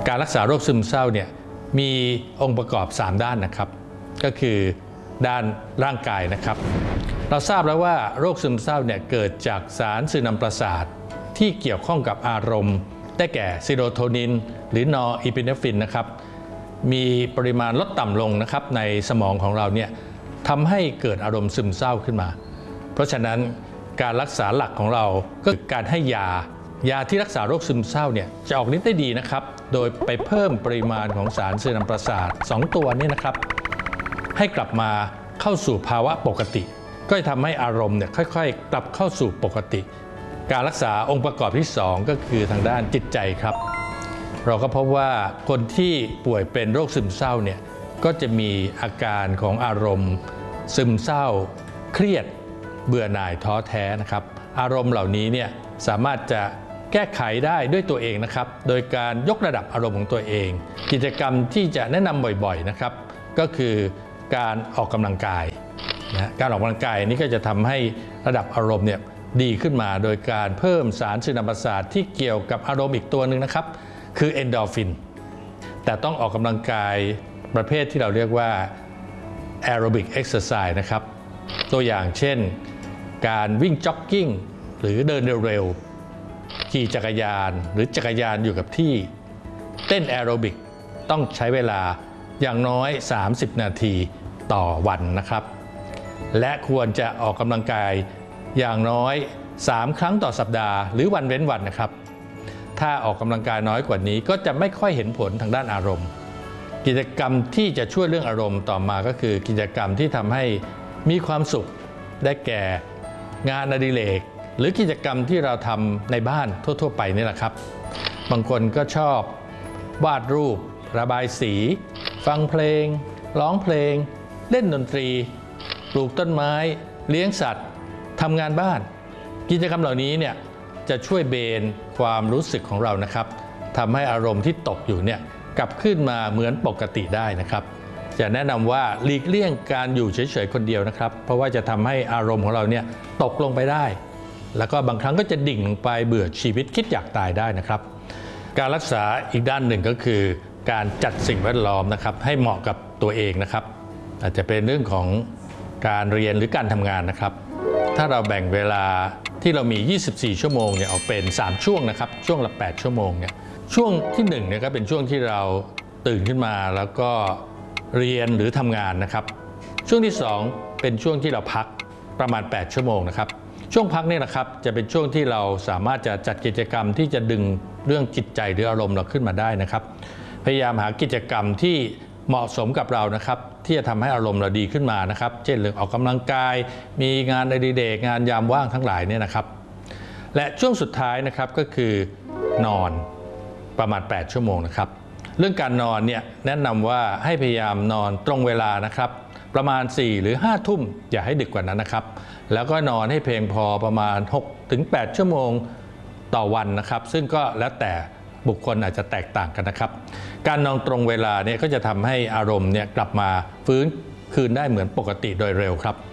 การรักษาโรคซึมเศร้าเนี่ยมีองค์ประกอบ3ด้านนะครับก็คือด้านร่างกายนะครับเราทราบแล้วว่าโรคซึมเศร้าเนี่ยเกิดจากสารสื่อนำประสาทที่เกี่ยวข้องกับอารมณ์ได้แก่ซีโรโทนินหรือนอร์อีพิเนฟรินนะครับมีปริมาณลดต่ำลงนะครับในสมองของเราเนี่ยทำให้เกิดอารมณ์ซึมเศร้าขึ้นมาเพราะฉะนั้นการรักษาหลักของเราก็คือการให้ยาที่รักษาโรคซึมเศร้าเนี่ยจะออกฤทธิ์ได้ดีนะครับโดยไปเพิ่มปริมาณของสารสื่อนำประสาท2ตัวนี้นะครับให้กลับมาเข้าสู่ภาวะปกติก็จะทำให้อารมณ์เนี่ยค่อยๆกลับเข้าสู่ปกติการรักษาองค์ประกอบที่2ก็คือทางด้านจิตใจครับเราก็พบว่าคนที่ป่วยเป็นโรคซึมเศร้าเนี่ยก็จะมีอาการของอารมณ์ซึมเศร้าเครียดเบื่อหน่ายท้อแท้นะครับอารมณ์เหล่านี้เนี่ยสามารถจะแก้ไขได้ด้วยตัวเองนะครับโดยการยกระดับอารมณ์ของตัวเองกิจกรรมที่จะแนะนำบ่อยๆนะครับก็คือการออกกำลังกายนะการออกกำลังกายนี้ก็จะทำให้ระดับอารมณ์เนี่ยดีขึ้นมาโดยการเพิ่มสารสื่อนำประสาทที่เกี่ยวกับอารมณ์อีกตัวหนึ่งนะครับคือเอนโดรฟินแต่ต้องออกกำลังกายประเภทที่เราเรียกว่าแอโรบิกเอ็กซ์ไซส์นะครับตัวอย่างเช่นการวิ่งจ็อกกิ้งหรือเดินเร็วๆขี่จักรยานหรือจักรยานอยู่กับที่เต้นแอโรบิกต้องใช้เวลาอย่างน้อย30นาทีต่อวันนะครับและควรจะออกกำลังกายอย่างน้อย3ครั้งต่อสัปดาห์หรือวันเว้นวันนะครับถ้าออกกำลังกายน้อยกว่านี้ก็จะไม่ค่อยเห็นผลทางด้านอารมณ์กิจกรรมที่จะช่วยเรื่องอารมณ์ต่อมาก็คือกิจกรรมที่ทำให้มีความสุขได้แก่งานอดิเรกหรือกิจกรรมที่เราทำในบ้านทั่วๆไปนี่แหละครับบางคนก็ชอบวาดรูประบายสีฟังเพลงร้องเพลงเล่นดนตรีปลูกต้นไม้เลี้ยงสัตว์ทำงานบ้านกิจกรรมเหล่านี้เนี่ยจะช่วยเบนความรู้สึกของเรานะครับทำให้อารมณ์ที่ตกอยู่เนี่ยกลับขึ้นมาเหมือนปกติได้นะครับจะแนะนำว่าหลีกเลี่ยงการอยู่เฉยๆคนเดียวนะครับเพราะว่าจะทำให้อารมณ์ของเราเนี่ยตกลงไปได้แล้วก็บางครั้งก็จะดิ่งลงไปเบื่อชีวิตคิดอยากตายได้นะครับการรักษาอีกด้านหนึ่งก็คือการจัดสิ่งแวดล้อมนะครับให้เหมาะกับตัวเองนะครับอาจจะเป็นเรื่องของการเรียนหรือการทำงานนะครับถ้าเราแบ่งเวลาที่เรามี24ชั่วโมงเนี่ยออกเป็น3ช่วงนะครับช่วงละ8ชั่วโมงเนี่ยช่วงที่1เนี่ยก็เป็นช่วงที่เราตื่นขึ้นมาแล้วก็เรียนหรือทำงานนะครับช่วงที่2เป็นช่วงที่เราพักประมาณ8ชั่วโมงนะครับช่วงพักนี่นะครับจะเป็นช่วงที่เราสามารถจะจัดกิจกรรมที่จะดึงเรื่องจิตใจหรืออารมณ์เราขึ้นมาได้นะครับพยายามหากิจกรรมที่เหมาะสมกับเรานะครับที่จะทำให้อารมณ์เราดีขึ้นมานะครับเช่นเรื่องออกกำลังกายมีงานอดิเรกงานยามว่างทั้งหลายเนี่ยนะครับและช่วงสุดท้ายนะครับก็คือนอนประมาณ8ชั่วโมงนะครับเรื่องการนอนเนี่ยแนะนำว่าให้พยายามนอนตรงเวลานะครับประมาณ4หรือ5ทุ่มอย่าให้ดึกกว่านั้นนะครับแล้วก็นอนให้เพียงพอประมาณ6ถึง8ชั่วโมงต่อวันนะครับซึ่งก็แล้วแต่บุคคลอาจจะแตกต่างกันนะครับการนอนตรงเวลาเนี่ยก็จะทำให้อารมณ์เนี่ยกลับมาฟื้นคืนได้เหมือนปกติโดยเร็วครับ